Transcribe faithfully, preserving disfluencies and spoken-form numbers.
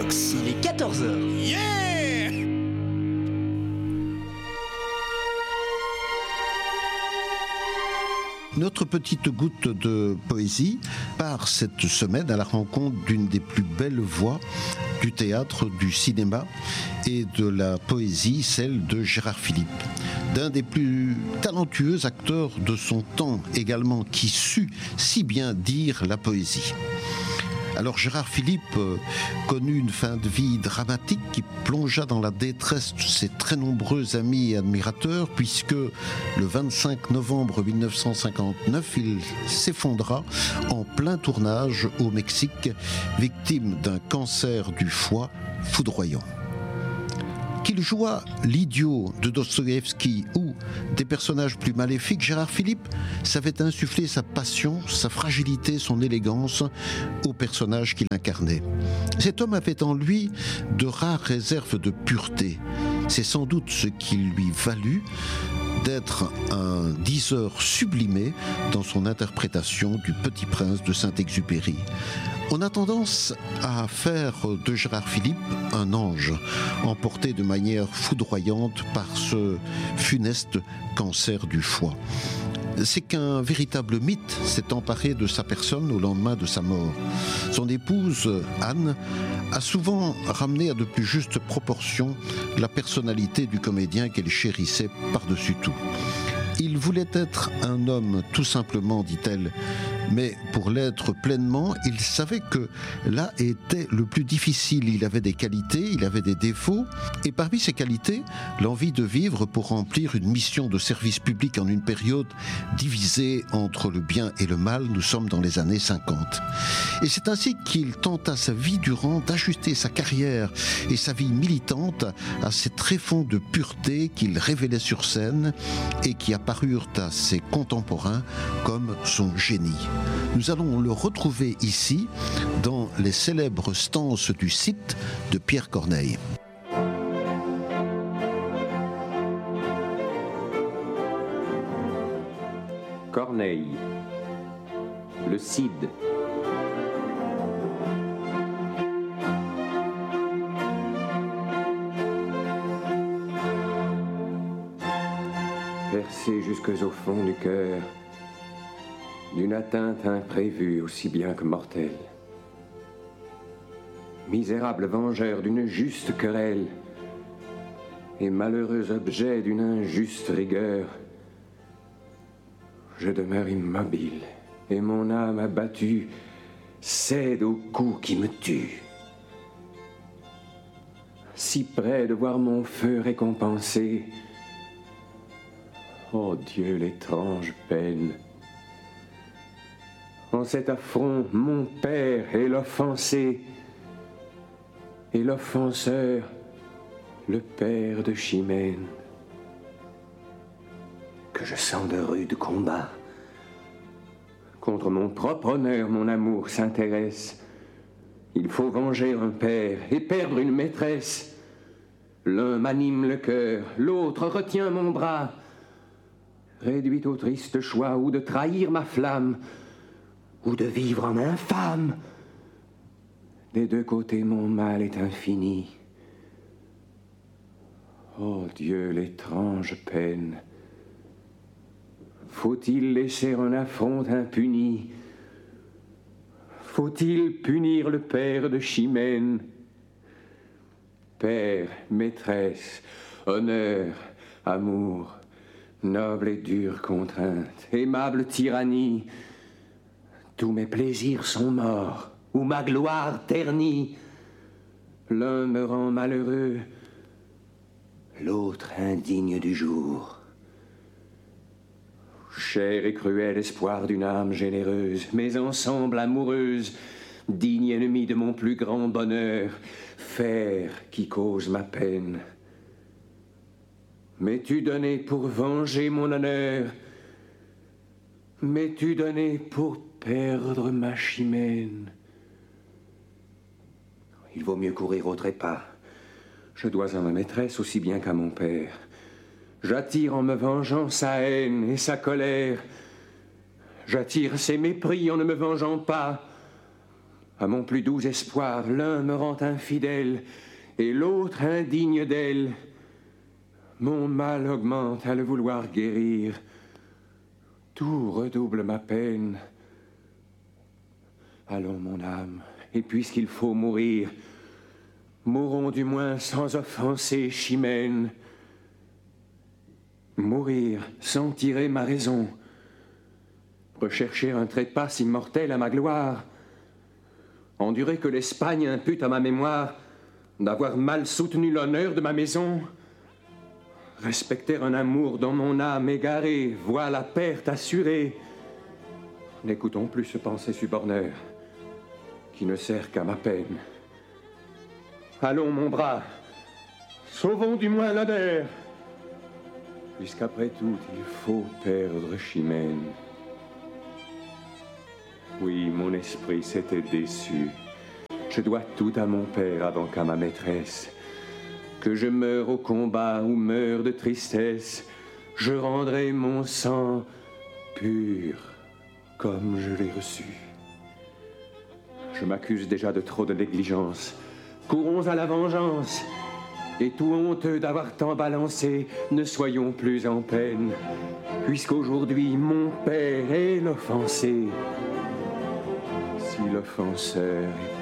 Equinox, il est quatorze heures. Yeah! Notre petite goutte de poésie part cette semaine à la rencontre d'une des plus belles voix du théâtre, du cinéma et de la poésie, celle de Gérard Philipe, d'un des plus talentueux acteurs de son temps également, qui sut si bien dire la poésie. Alors Gérard Philipe euh, connut une fin de vie dramatique qui plongea dans la détresse de ses très nombreux amis et admirateurs, puisque le vingt-cinq novembre mille neuf cent cinquante-neuf, il s'effondra en plein tournage au Mexique, victime d'un cancer du foie foudroyant. Qu'il joua l'idiot de Dostoïevski ou des personnages plus maléfiques, Gérard Philipe savait insuffler sa passion, sa fragilité, son élégance aux personnages qu'il incarnait. Cet homme avait en lui de rares réserves de pureté. C'est sans doute ce qui lui valut d'être un diseur sublimé dans son interprétation du Petit Prince de Saint-Exupéry. On a tendance à faire de Gérard Philipe un ange, emporté de manière foudroyante par ce funeste cancer du foie. C'est qu'un véritable mythe s'est emparé de sa personne au lendemain de sa mort. Son épouse, Anne, a souvent ramené à de plus justes proportions la personnalité du comédien qu'elle chérissait par-dessus tout. Il voulait être un homme, tout simplement, dit-elle, mais pour l'être pleinement, il savait que là était le plus difficile. Il avait des qualités, il avait des défauts, et parmi ces qualités, l'envie de vivre pour remplir une mission de service public en une période divisée entre le bien et le mal. Nous sommes dans les années cinquante. Et c'est ainsi qu'il tenta sa vie durant d'ajuster sa carrière et sa vie militante à ces tréfonds de pureté qu'il révélait sur scène et qui apparurent à ses contemporains comme son génie. Nous allons le retrouver ici dans les célèbres stances du Cid de Pierre Corneille. Corneille, le Cid. Percé jusqu'au fond du cœur d'une atteinte imprévue aussi bien que mortelle. Misérable vengeur d'une juste querelle et malheureux objet d'une injuste rigueur, je demeure immobile et mon âme abattue cède au coup qui me tue. Si près de voir mon feu récompensé, ô Dieu, l'étrange peine. En cet affront, mon père est l'offensé, et l'offenseur, le père de Chimène. Que je sens de rudes combats. Contre mon propre honneur, mon amour s'intéresse. Il faut venger un père et perdre une maîtresse. L'un m'anime le cœur, l'autre retient mon bras. Réduit au triste choix ou de trahir ma flamme, ou de vivre en infâme. Des deux côtés, mon mal est infini. Ô Dieu, l'étrange peine. Faut-il laisser un affront impuni? Faut-il punir le père de Chimène? Père, maîtresse, honneur, amour, noble et dure contrainte, aimable tyrannie, tous mes plaisirs sont morts, ou ma gloire ternie. L'un me rend malheureux, l'autre indigne du jour. Cher et cruel espoir d'une âme généreuse, mais ensemble amoureuse, digne ennemi de mon plus grand bonheur, fer qui cause ma peine. M'es-tu donné pour venger mon honneur? M'es-tu donné pour perdre ma Chimène? Il vaut mieux courir au trépas. Je dois à ma maîtresse aussi bien qu'à mon père. J'attire en me vengeant sa haine et sa colère. J'attire ses mépris en ne me vengeant pas. À mon plus doux espoir, l'un me rend infidèle et l'autre indigne d'elle. Mon mal augmente à le vouloir guérir. Tout redouble ma peine. Allons, mon âme, et puisqu'il faut mourir, mourons du moins sans offenser Chimène. Mourir sans tirer ma raison, rechercher un trépas immortel à ma gloire, endurer que l'Espagne impute à ma mémoire d'avoir mal soutenu l'honneur de ma maison, respecter un amour dont mon âme égarée voit la perte assurée. N'écoutons plus ce pensée suborneur qui ne sert qu'à ma peine. Allons, mon bras, sauvons du moins l'honneur, puisqu'après tout, il faut perdre Chimène. Oui, mon esprit s'était déçu. Je dois tout à mon père avant qu'à ma maîtresse. Que je meure au combat ou meure de tristesse, je rendrai mon sang pur comme je l'ai reçu. Je m'accuse déjà de trop de négligence. Courons à la vengeance. Et tout honteux d'avoir tant balancé, ne soyons plus en peine, puisqu'aujourd'hui mon père est l'offensé. Si l'offenseur est